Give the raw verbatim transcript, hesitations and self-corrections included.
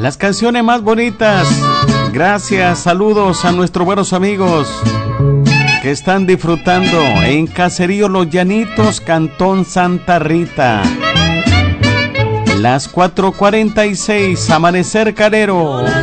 las canciones más bonitas. Gracias, saludos a nuestros buenos amigos que están disfrutando en Caserío Los Llanitos, Cantón Santa Rita. Las cuatro cuarenta y seis, Amanecer Calero.